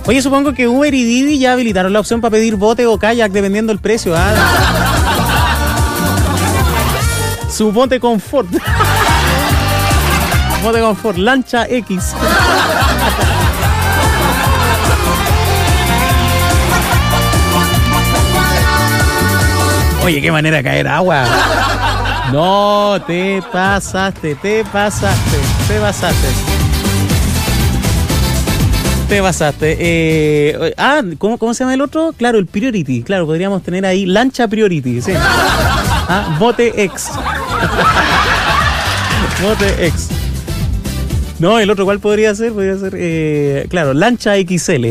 Oye, supongo que Uber y Didi ya habilitaron la opción para pedir bote o kayak dependiendo del precio. Su bote confort. Bote confort, lancha X. Oye, qué manera de caer agua. No, te pasaste. ¿Cómo se llama el otro? Claro, el Priority. Claro, podríamos tener ahí lancha Priority, sí. Bote X. Bote X. No, el otro, ¿cuál podría ser? Claro, lancha XL.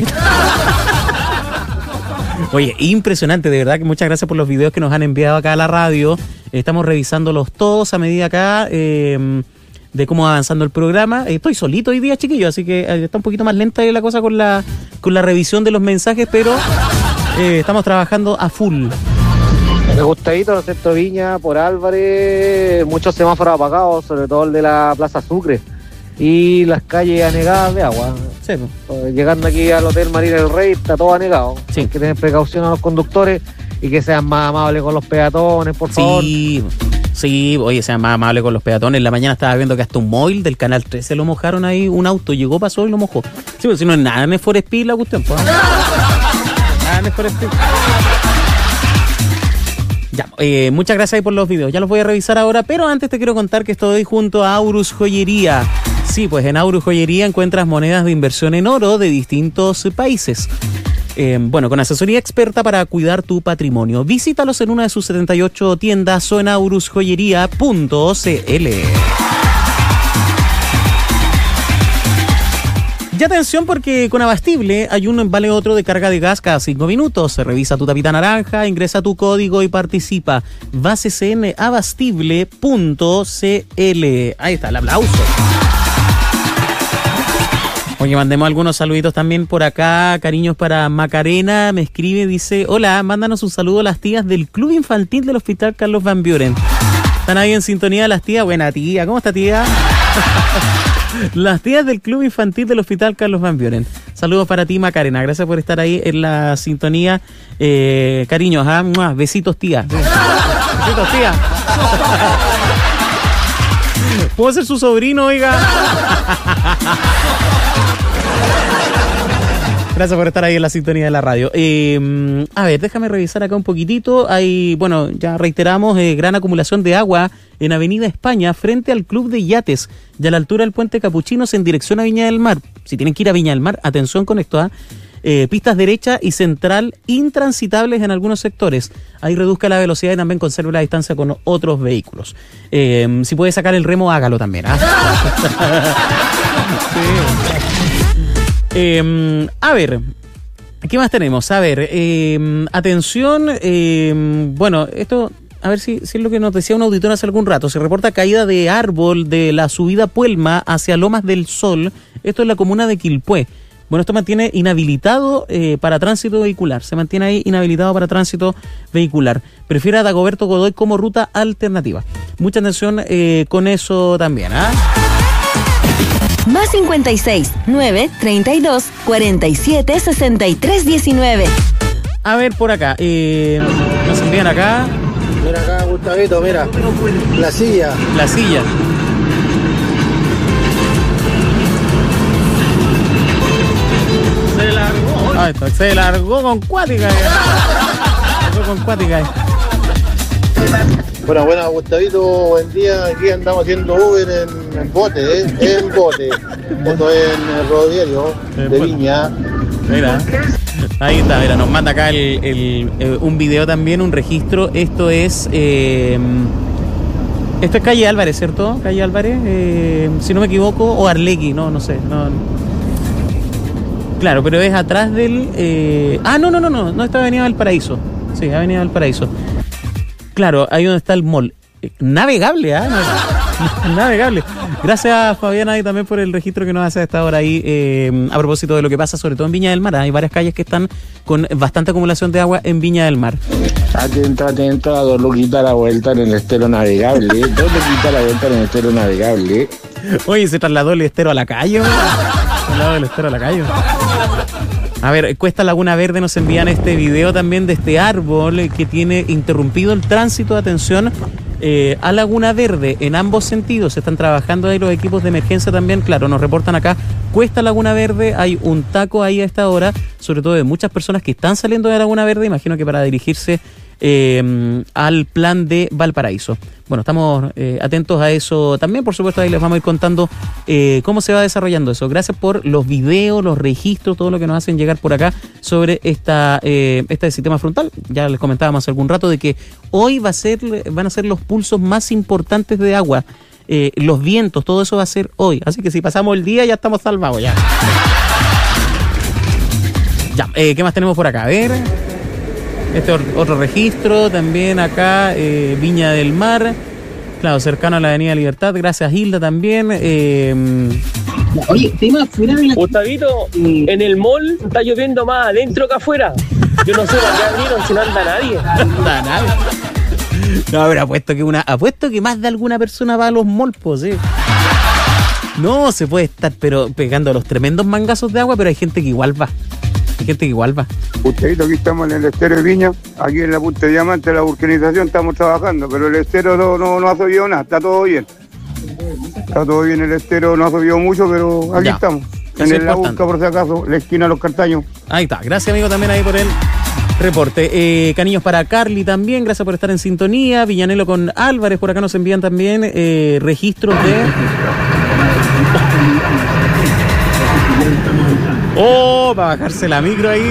Oye, impresionante, de verdad que muchas gracias por los videos que nos han enviado acá a la radio. Estamos revisándolos todos a medida acá de cómo va avanzando el programa. Estoy solito hoy día, chiquillos, así que está un poquito más lenta la cosa con la revisión de los mensajes, pero estamos trabajando a full. Me gustadito el centro Viña, por Álvarez, muchos semáforos apagados, sobre todo el de la Plaza Sucre. Y las calles anegadas de agua. Sí. Llegando aquí al Hotel Marina del Rey, está todo anegado. Sí. Hay que tener precaución a los conductores y que sean más amables con los peatones, por favor. Sí, oye, sean más amables con los peatones. En la mañana estaba viendo que hasta un móvil del Canal 13 lo mojaron ahí, un auto llegó, pasó y lo mojó. Sí, pues si no es nada, no es for speed la cuestión. Pues. Nada, no es for speed. Ya, muchas gracias ahí por los videos. Ya los voy a revisar ahora, pero antes te quiero contar que estoy junto a Aurus Joyería. Sí, pues en Aurus Joyería encuentras monedas de inversión en oro de distintos países. Con asesoría experta para cuidar tu patrimonio. Visítalos en una de sus 78 tiendas o en aurusjoyería.cl. Y atención, porque con Abastible hay un vale otro de carga de gas cada 5 minutos. Se revisa tu tapita naranja, ingresa tu código y participa. Básese en abastible.cl. Ahí está, el aplauso. Oye, mandemos algunos saluditos también por acá. Cariños para Macarena. Me escribe, dice: hola, mándanos un saludo a las tías del Club Infantil del Hospital Carlos Van Buren. ¿Están ahí en sintonía las tías? Buena tía, ¿cómo está tía? Las tías del Club Infantil del Hospital Carlos Van Buren. Saludos para ti, Macarena. Gracias por estar ahí en la sintonía. Cariños, besitos, tía. Besitos, tía. ¿Puedo ser su sobrino, oiga? Gracias por estar ahí en la sintonía de la radio. A ver, déjame revisar acá un poquitito. Hay, ya reiteramos, gran acumulación de agua en Avenida España frente al Club de Yates y a la altura del Puente Capuchinos en dirección a Viña del Mar. Si tienen que ir a Viña del Mar, atención con esto, pistas derecha y central intransitables en algunos sectores. Ahí reduzca la velocidad y también conserve la distancia con otros vehículos. Si puede sacar el remo, hágalo también. A ver, ¿qué más tenemos? A ver, atención, esto, a ver si es lo que nos decía un auditor hace algún rato. Se reporta caída de árbol de la subida Puelma hacia Lomas del Sol. Esto es la comuna de Quilpué. Bueno, esto mantiene inhabilitado para tránsito vehicular. Se mantiene ahí inhabilitado para tránsito vehicular. Prefiere a Dagoberto Godoy como ruta alternativa. Mucha atención con eso también, Más 56 9 32 47 63 19. A ver, por acá. Nos envían acá. Mira acá, Gustavito, mira. La silla. La silla. Se largó. Se largó con cuática. Bueno, Gustavito, buen día. Aquí andamos haciendo Uber en bote, en bote. Esto es en el Rodoviario de Viña. Mira, ahí está, mira, nos manda acá un video también, un registro. Esto es Calle Álvarez, ¿cierto? Calle Álvarez, si no me equivoco, o Arlegui, no sé. No. Claro, pero es atrás del... No, esta Avenida Valparaíso. Sí, Avenida Valparaíso. Claro, ahí donde está el mall. Navegable, Navegable. Gracias, Fabián, ahí también por el registro que nos hace a esta hora ahí, a propósito de lo que pasa, sobre todo en Viña del Mar. Hay varias calles que están con bastante acumulación de agua en Viña del Mar. Atento, a Dolo quita la vuelta en el estero navegable. ¿Dónde quita la vuelta en el estero navegable? Oye, se trasladó el estero a la calle, ¿no? Trasladó el estero a la calle. A ver, Cuesta Laguna Verde nos envían este video también de este árbol que tiene interrumpido el tránsito. Atención, a Laguna Verde en ambos sentidos. Están trabajando ahí los equipos de emergencia también. Claro, nos reportan acá Cuesta Laguna Verde. Hay un taco ahí a esta hora, sobre todo de muchas personas que están saliendo de Laguna Verde. Imagino que para dirigirse al plan de Valparaíso. Bueno, estamos atentos a eso también. Por supuesto, ahí les vamos a ir contando cómo se va desarrollando eso. Gracias por los videos, los registros, todo lo que nos hacen llegar por acá sobre este sistema frontal. Ya les comentábamos hace algún rato de que hoy van a ser los pulsos más importantes de agua. Los vientos, todo eso va a ser hoy. Así que si pasamos el día ya estamos salvados ya. Ya, ¿qué más tenemos por acá? A ver... Este otro registro también acá, Viña del Mar, claro, cercano a la Avenida Libertad. Gracias, Hilda, también. Oye, tema fuera de la... Gustavito, en el mall está lloviendo más adentro que afuera. Yo no sé para qué abrieron si no anda nadie. Anda nadie. No, pero apuesto que más de alguna persona va a los malls, pues, ¿sí? No, se puede estar pero pegando los tremendos mangazos de agua, pero hay gente que igual va. Gustavito, aquí estamos en el estero de Viña, aquí en la Punta de Diamante, la vulcanización, estamos trabajando, pero el estero no ha subido nada, está todo bien. Está todo bien el estero, no ha subido mucho, pero aquí estamos. En el La Busca, por si acaso, la esquina de Los Cartaños. Ahí está, gracias amigo también ahí por el reporte. Cariños para Carly también, gracias por estar en sintonía. Villanelo con Álvarez, por acá nos envían también registros de... Oh, para bajarse la micro ahí.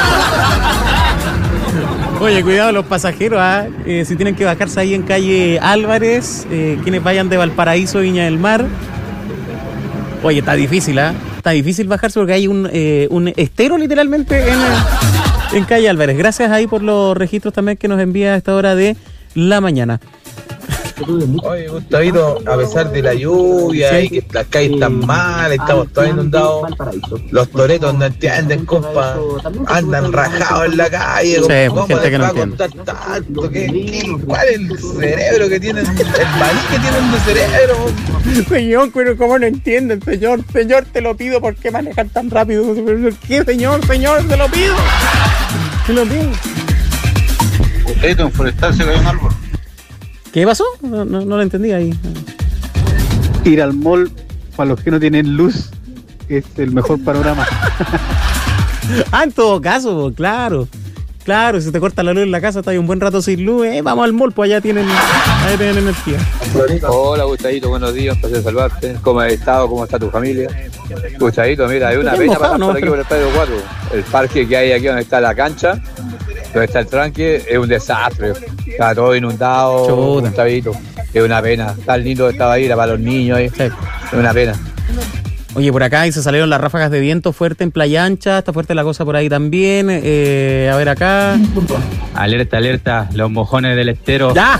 Oye, cuidado los pasajeros, si tienen que bajarse ahí en calle Álvarez, quienes vayan de Valparaíso, Viña del Mar. Oye, está difícil, está difícil bajarse porque hay un estero literalmente en calle Álvarez. Gracias ahí por los registros también que nos envía a esta hora de la mañana. Oye, Gustavito, a pesar de la lluvia y que las calles están mal, estamos todos inundados, los toretos no entienden, compa, andan rajados en la calle. Sí, ¿Cómo gente les que no va a entiende. contar tanto? ¿Cuál es el cerebro que tienen, el maní que tienen de cerebro? Señor, pero ¿cómo no entienden, señor? Señor, te lo pido, ¿por qué manejan tan rápido? ¿Qué, señor? Señor, te lo pido. Te lo pido. Gustavito, en Forestal se cayó un árbol. ¿Qué pasó? No lo entendí ahí. Ir al mall, para los que no tienen luz, es el mejor panorama. En todo caso, claro. Claro, si te corta la luz en la casa, estás ahí un buen rato sin luz, vamos al mall, pues allá tienen energía. Hola, Gustavito, buenos días, placer salvarte. ¿Cómo has estado? ¿Cómo está tu familia? Gustavito, mira, hay una pena pasar por aquí por el Pedro 4. El parque que hay aquí donde está la cancha, donde está el tranque, es un desastre. Está todo inundado, Gustavito. Es una pena. Tan lindo que estaba ahí, era para los niños. Es una pena. Oye, por acá y se salieron las ráfagas de viento fuerte en Playa Ancha, está fuerte la cosa por ahí también. A ver acá. Alerta, los mojones del estero. Ya.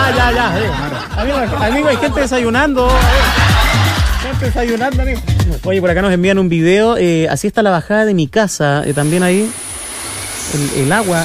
Amigo, hay gente desayunando. Amigo. Oye, por acá nos envían un video. Así está la bajada de mi casa. También ahí. El agua.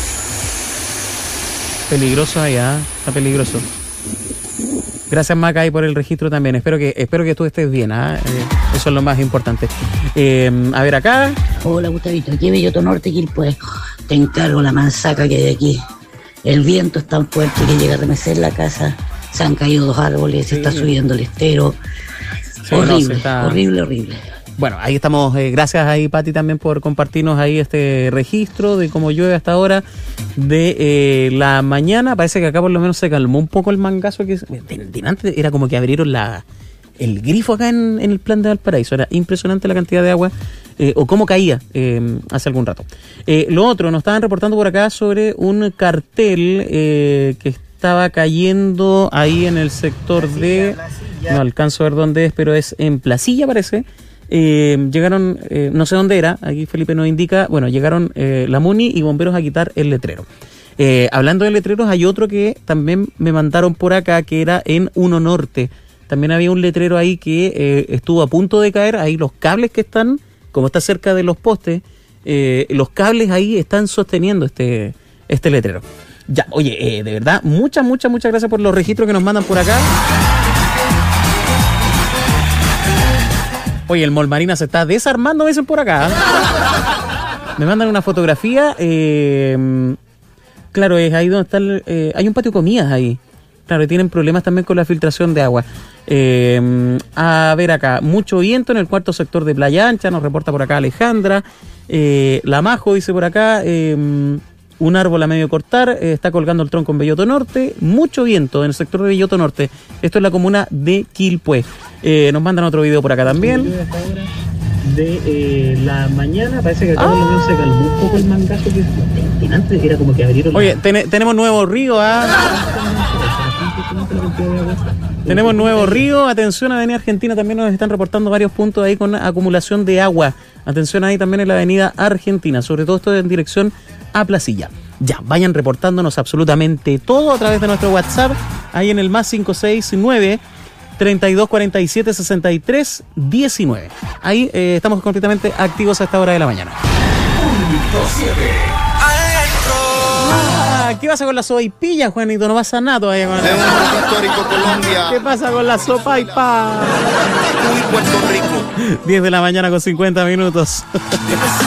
Peligroso ahí, está peligroso. Gracias, Maca, ahí por el registro también. Espero que tú estés bien, eso es lo más importante. A ver acá. Hola, Gustavito, aquí Belloto Norte, Quilpué. Te encargo la manzaca que hay aquí. El viento es tan fuerte que llega a remecer la casa. Se han caído 2 árboles, se está subiendo el estero. Sí, horrible. Bueno, ahí estamos. Gracias ahí, Pati, también por compartirnos ahí este registro de cómo llueve hasta ahora de la mañana. Parece que acá por lo menos se calmó un poco el mangazo que antes era como que abrieron el grifo acá en el plan de Valparaíso. Era impresionante la cantidad de agua o cómo caía hace algún rato. Lo otro, nos estaban reportando por acá sobre un cartel que estaba cayendo ahí en el sector de... No alcanzo a ver dónde es, pero es en Placilla, parece. Llegaron, no sé dónde era, aquí Felipe nos indica, bueno, llegaron la MUNI y bomberos a quitar el letrero. Hablando de letreros, hay otro que también me mandaron por acá, que era en 1 Norte. También había un letrero ahí que estuvo a punto de caer. Ahí los cables que están, como está cerca de los postes, los cables ahí están sosteniendo este letrero. Ya, oye, de verdad, muchas gracias por los registros que nos mandan por acá. Oye, el Mall Marina se está desarmando, me dicen por acá. Me mandan una fotografía. Claro, es ahí donde está hay un patio de comidas ahí. Claro, tienen problemas también con la filtración de agua. A ver acá, mucho viento en el cuarto sector de Playa Ancha, nos reporta por acá Alejandra. La Majo dice por acá, un árbol a medio cortar, está colgando el tronco en Belloto Norte. Mucho viento en el sector de Belloto Norte. Esto es la comuna de Quilpué. Nos mandan otro video por acá también. De la mañana parece que acá por lo menos se calmó un poco el mangazo que antes era como que abrieron. Oye, tenemos nuevo río, tenemos nuevo río. Atención, Avenida Argentina también nos están reportando varios puntos ahí con acumulación de agua. Atención ahí también en la Avenida Argentina, sobre todo esto en dirección a Placilla. Ya, vayan reportándonos absolutamente todo a través de nuestro WhatsApp, ahí en el +569 3247 63 19. Ahí estamos completamente activos a esta hora de la mañana. ¿Qué pasa con la sopaipilla, Juanito? No pasa nada todavía con histórico Colombia. ¿Qué pasa con la sopaipa? Uy, Puerto Rico. 10 de la mañana con 50 minutos.